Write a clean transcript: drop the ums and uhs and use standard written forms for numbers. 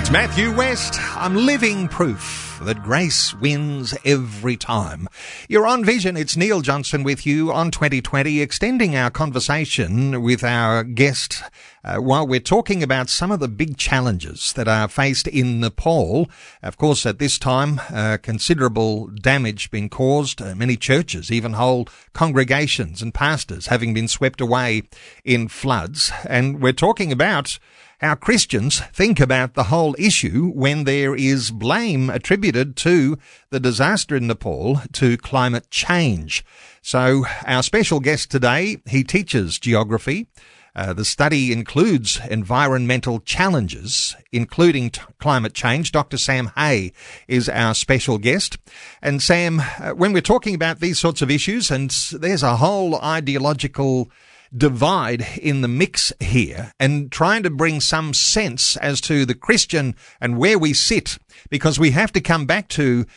It's Matthew West. I'm living proof that grace wins every time. You're on Vision. It's Neil Johnson with you on 2020, extending our conversation with our guest while we're talking about some of the big challenges that are faced in Nepal. Of course, at this time, considerable damage been caused. Many churches, even whole congregations and pastors having been swept away in floods. And we're talking about how Christians think about the whole issue when there is blame attributed to the disaster in Nepal to climate change. So our special guest today, he teaches geography. The study includes environmental challenges, including climate change. Dr. Sam Hay is our special guest. And Sam, when we're talking about these sorts of issues, and there's a whole ideological divide in the mix here, and trying to bring some sense as to the Christian and where we sit, because we have to come back to